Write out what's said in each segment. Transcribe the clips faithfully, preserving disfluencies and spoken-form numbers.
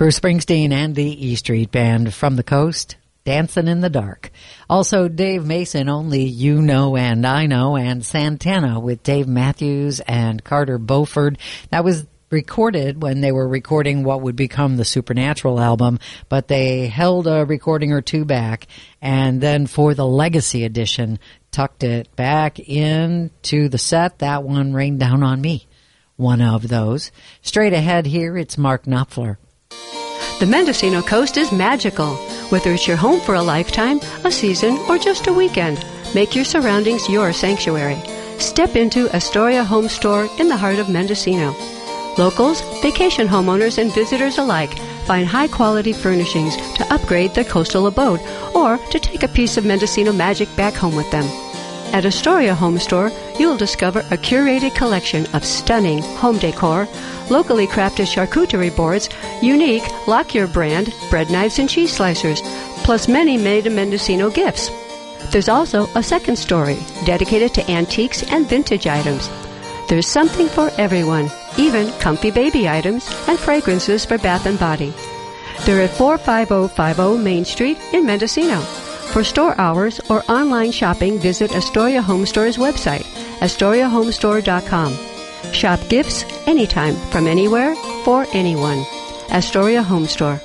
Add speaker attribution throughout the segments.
Speaker 1: Bruce Springsteen and the E Street Band from the coast, Dancing in the Dark. Also, Dave Mason, Only You Know and I Know, and Santana with Dave Matthews and Carter Beauford. That was recorded when they were recording what would become the Supernatural album, but they held a recording or two back, and then for the Legacy edition, tucked it back into the set. That one, Rained Down on Me, one of those. Straight ahead here, it's Mark Knopfler.
Speaker 2: The Mendocino coast is magical. Whether it's your home for a lifetime, a season, or just a weekend, make your surroundings your sanctuary. Step into Astoria Home Store in the heart of Mendocino. Locals, vacation homeowners, and visitors alike find high-quality furnishings to upgrade their coastal abode or to take a piece of Mendocino magic back home with them. At Astoria Home Store, you'll discover a curated collection of stunning home decor, locally crafted charcuterie boards, unique Lockyer brand bread knives and cheese slicers, plus many made-in-Mendocino gifts. There's also a second story dedicated to antiques and vintage items. There's something for everyone, even comfy baby items and fragrances for bath and body. They're at four five zero five zero Main Street in Mendocino. For store hours or online shopping, visit Astoria Home Store's website, astoria home store dot com. Shop gifts anytime, from anywhere, for anyone. Astoria Home Store.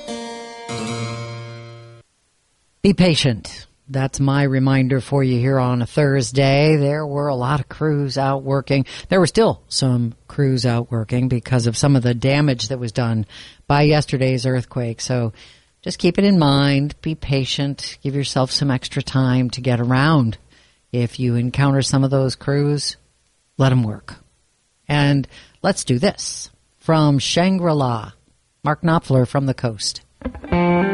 Speaker 1: Be patient. That's my reminder for you here on a Thursday. There were a lot of crews out working. There were still some crews out working because of some of the damage that was done by yesterday's earthquake. So just keep it in mind. Be patient. Give yourself some extra time to get around. If you encounter some of those crews, let them work. And let's do this. From Shangri-La, Mark Knopfler from the coast.